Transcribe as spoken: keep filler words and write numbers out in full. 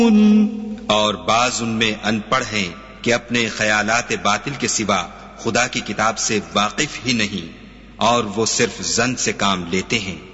और बाज उनमें अनपढ़ हैं कि अपने ख्यालात बातिल के सिवा खुदा की किताब से वाकिफ ही नहीं, और वो सिर्फ जन से काम लेते हैं।